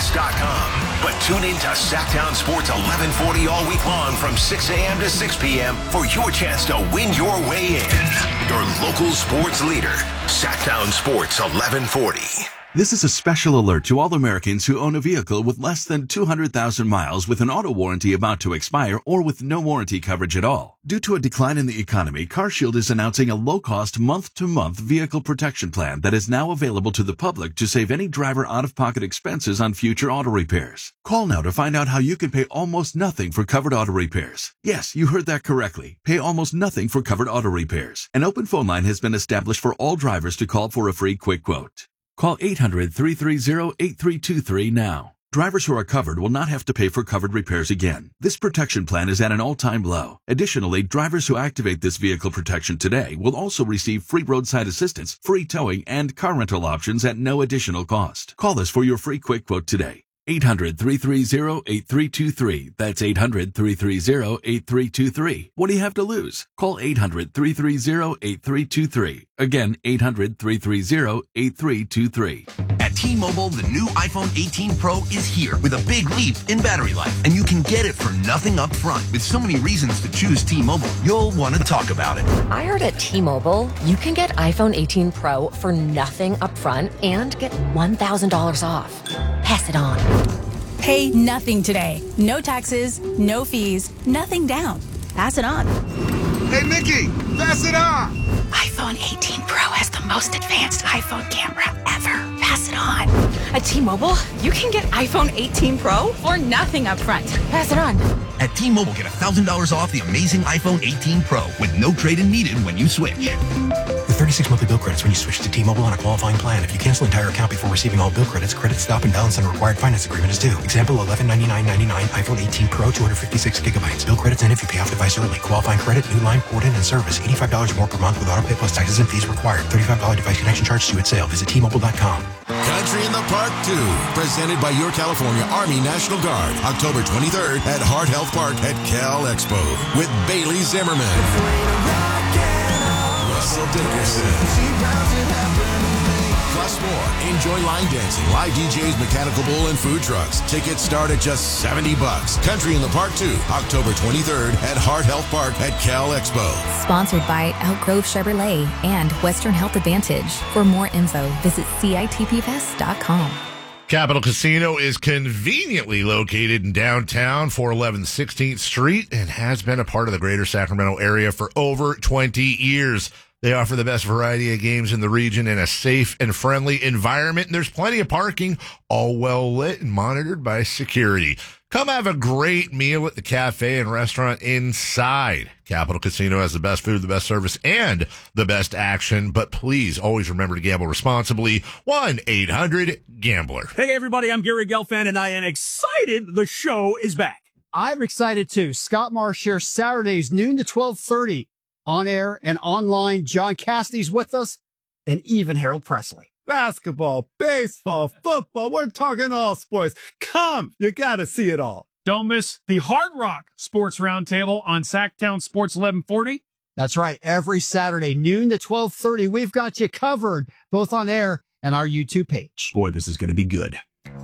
SacktownSports1140VS.com. But tune in to Sacktown Sports 1140 all week long from 6 a.m. to 6 p.m. for your chance to win your way in. Your local sports leader, Sacktown Sports 1140. This is a special alert to all Americans who own a vehicle with less than 200,000 miles with an auto warranty about to expire or with no warranty coverage at all. Due to a decline in the economy, CarShield is announcing a low-cost month-to-month vehicle protection plan that is now available to the public to save any driver out-of-pocket expenses on future auto repairs. Call now to find out how you can pay almost nothing for covered auto repairs. Yes, you heard that correctly. Pay almost nothing for covered auto repairs. An open phone line has been established for all drivers to call for a free quick quote. Call 800-330-8323 now. Drivers who are covered will not have to pay for covered repairs again. This protection plan is at an all-time low. Additionally, drivers who activate this vehicle protection today will also receive free roadside assistance, free towing, and car rental options at no additional cost. Call us for your free quick quote today. 800-330-8323. That's 800-330-8323. What do you have to lose? Call 800-330-8323. Again, 800-330-8323. At T-Mobile, the new iPhone 18 Pro is here with a big leap in battery life. And you can get it for nothing up front. With so many reasons to choose T-Mobile, you'll want to talk about it. I heard at T-Mobile, you can get iPhone 18 Pro for nothing up front and get $1,000 off. Pass it on. Pay nothing today. No taxes, no fees, nothing down. Pass it on. Hey, Mickey, pass it on. iPhone 18 Pro has the most advanced iPhone camera ever. Pass it on. At T-Mobile, you can get iPhone 18 Pro For nothing up front. Pass it on. At T-Mobile, get $1,000 off the amazing iPhone 18 Pro with no trade-in needed when you switch. With 36 monthly bill credits when you switch to T-Mobile on a qualifying plan. If you cancel the entire account before receiving all bill credits, credit stop and balance on a required finance agreement is due. Example, $1199.99 iPhone 18 Pro, 256 gigabytes. Bill credits in if you pay off device early. Qualifying credit, new line, port-in, and service. $85 more per month with auto pay plus taxes and fees required. $35 device connection charge due at sale. Visit T-Mobile.com. Country in the Park 2, presented by your California Army National Guard, October 23rd at Heart Health Park at Cal Expo with Bailey Zimmerman, Russell Dickerson, plus more. Enjoy line dancing, live DJs, mechanical bull, and food trucks. Tickets start at just $70. Country in the Park 2, October 23rd at Heart Health Park at Cal Expo. Sponsored by Elk Grove Chevrolet and Western Health Advantage. For more info, visit CITPFest.com. Capital Casino is conveniently located in downtown 411 16th Street and has been a part of the greater Sacramento area for over 20 years. They offer the best variety of games in the region in a safe and friendly environment. And there's plenty of parking, all well lit and monitored by security. Come have a great meal at the cafe and restaurant inside. Capital Casino has the best food, the best service, and the best action. But please always remember to gamble responsibly. 1-800-GAMBLER. Hey, everybody. I'm Gary Gelfand, and I am excited the show is back. I'm excited, too. Scott Marsh here Saturdays, noon to 12:30. On air and online, John Cassidy's with us, and even Harold Presley. Basketball, baseball, football, we're talking all sports. Come, you got to see it all. Don't miss the Hard Rock Sports Roundtable on Sacktown Sports 1140. That's right. Every Saturday, noon to 12:30, we've got you covered, both on air and our YouTube page. Boy, this is going to be good.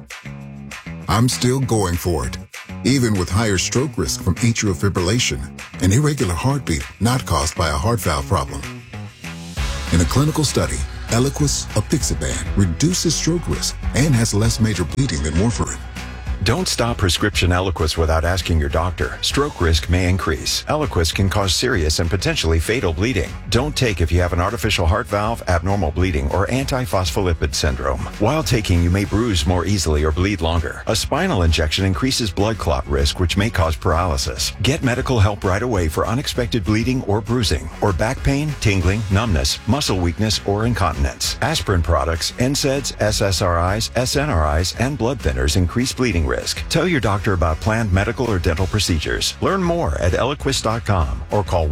I'm still going for it, even with higher stroke risk from atrial fibrillation, an irregular heartbeat not caused by a heart valve problem. In a clinical study, Eliquis apixaban reduces stroke risk and has less major bleeding than warfarin. Don't stop prescription Eliquis without asking your doctor. Stroke risk may increase. Eliquis can cause serious and potentially fatal bleeding. Don't take if you have an artificial heart valve, abnormal bleeding, or antiphospholipid syndrome. While taking, you may bruise more easily or bleed longer. A spinal injection increases blood clot risk, which may cause paralysis. Get medical help right away for unexpected bleeding or bruising, or back pain, tingling, numbness, muscle weakness, or incontinence. Aspirin products, NSAIDs, SSRIs, SNRIs, and blood thinners increase bleeding risk. Tell your doctor about planned medical or dental procedures. Learn more at Eliquis.com or call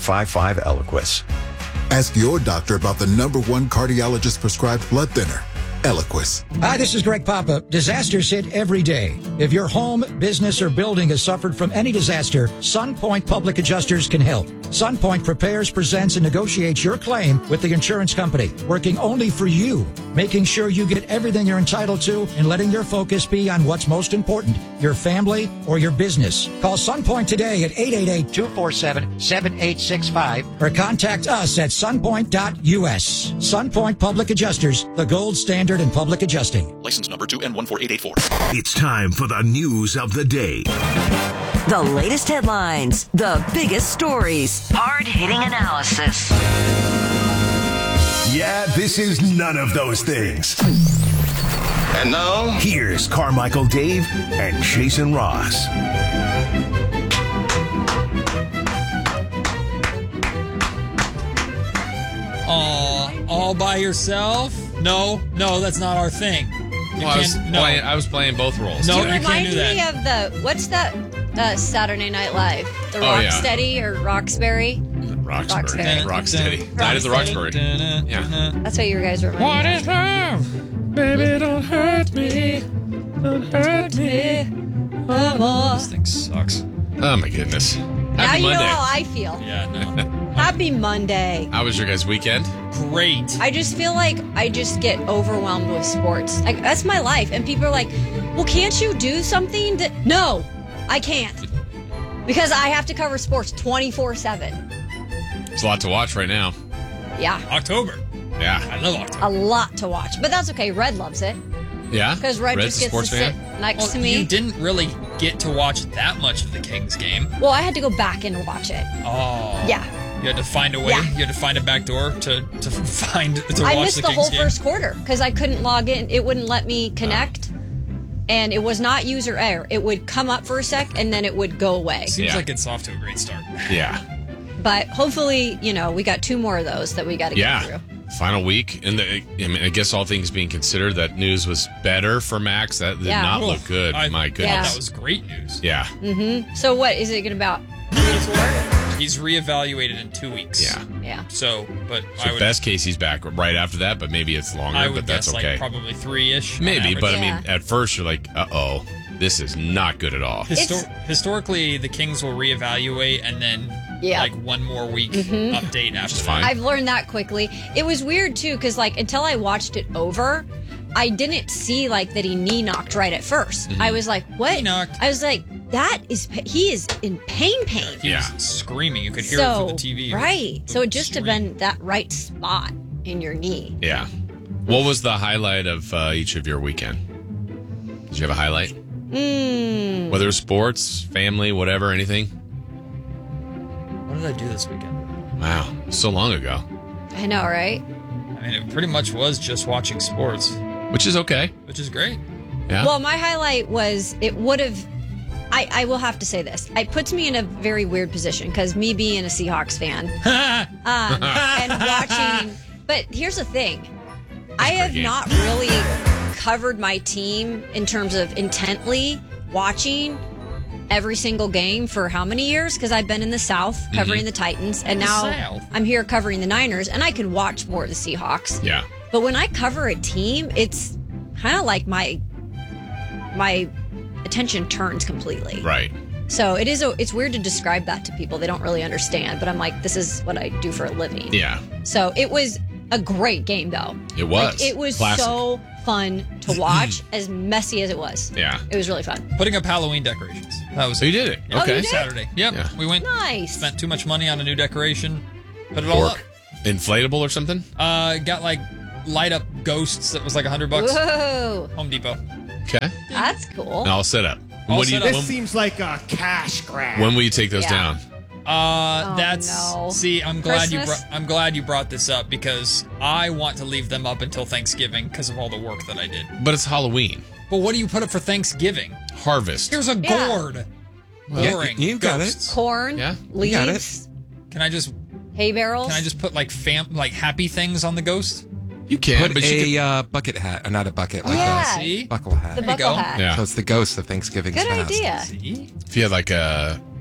1-855-ELIQUIS. Ask your doctor about the #1 cardiologist prescribed blood thinner. Eloquist. Hi, this is Greg Papa. Disasters hit every day. If your home, business, or building has suffered from any disaster, SunPoint Public Adjusters can help. SunPoint prepares, presents, and negotiates your claim with the insurance company, working only for you, making sure you get everything you're entitled to and letting your focus be on what's most important, your family or your business. Call SunPoint today at 888-247-7865 or contact us at sunpoint.us. SunPoint Public Adjusters, the gold standard in public adjusting. License number 2N14884. It's time for the news of the day. The latest headlines, the biggest stories, hard-hitting analysis. Yeah, this is none of those things. And now, here's Carmichael Dave and Jason Ross. All by yourself? No, that's not our thing. I was playing both roles. No, you can't do that. Remind me of what's that Saturday Night Live? The Rocksteady or Roxbury? Rocksteady. Night of the Roxbury. Yeah. That's what you guys remember. What is love? Baby, don't hurt me. Don't hurt me. This thing sucks. Oh, my goodness. Now you know how I feel. Yeah, no. Happy Monday. How was your guys' weekend? Great. I just feel like I just get overwhelmed with sports. Like, that's my life. And people are like, well, can't you do something that... No, I can't. Because I have to cover sports 24/7. There's a lot to watch right now. Yeah. October. Yeah. I love October. A lot to watch. But that's okay. Red loves it. Yeah? Because Red just gets to sit next to me. You didn't really get to watch that much of the Kings game. Well, I had to go back and watch it. Oh. Yeah. You had to find a way. Yeah. You had to find a back door to watch the Kings game. I missed the whole first quarter because I couldn't log in. It wouldn't let me connect. And it was not user error. It would come up for a sec and then it would go away. Seems like it's off to a great start. Yeah. But hopefully, we got 2 more of those that we got to get through. Final week, and I guess all things being considered, that news was better for Max. That did not look good. My goodness, that was great news. Yeah. Mm-hmm. So what is it going to about 3 to 4? He's reevaluated in 2 weeks. Yeah. So best case, he's back right after that, but maybe it's longer. I would but that's guess okay. Like probably 3-ish. Maybe, but I mean, at first you're like, uh-oh, this is not good at all. Historically, the Kings will reevaluate and then like 1 more week update after that. I've learned that quickly. It was weird too because until I watched it over, I didn't see that he knee knocked right at first. I was like, what? Knee knocked. I was like, he is in pain. He was screaming. You could hear it from the TV. Right. So it just have been that right spot in your knee. Yeah. What was the highlight of each of your weekend? Did you have a highlight? Whether sports, family, whatever, anything? What did I do this weekend? Wow. So long ago. I know, right? I mean, it pretty much was just watching sports. Which is okay. Which is great. Yeah. Well, my highlight was I will have to say this. It puts me in a very weird position because me being a Seahawks fan and watching. But here's the thing. I have not really covered my team in terms of intently watching every single game for how many years? Because I've been in the South covering the Titans, and now I'm here covering the Niners, and I can watch more of the Seahawks. Yeah. But when I cover a team, it's kind of like my attention turns completely. Right. So it's weird to describe that to people. They don't really understand, but I'm like, this is what I do for a living. Yeah. So it was a great game, though. It was. It was classic. so fun to watch, as messy as it was. Yeah. It was really fun. Putting up Halloween decorations. That was. So you did it. Oh, Okay. you did? Saturday. Yep. Yeah. We went. Nice. Spent too much money on a new decoration. Put it all up. Inflatable or something? Got light up ghosts that was like $100. Whoa. Home Depot. Okay. That's cool. And I'll set up. This seems like a cash grab. When will you take those down? See, I'm glad Christmas? you brought this up because I want to leave them up until Thanksgiving because of all the work that I did. But it's Halloween. But what do you put up for Thanksgiving? Harvest. Here's a gourd. Boring. You got Ghosts. Corn. Yeah. Leaves. got it. Can I just Hay barrels. Can I just put like happy things on the ghost? You can. Put but a bucket hat, not a bucket, like Yeah. a buckle hat. The buckle hat. Yeah. So it's the ghost of Thanksgiving's Good past. idea. See? If you had like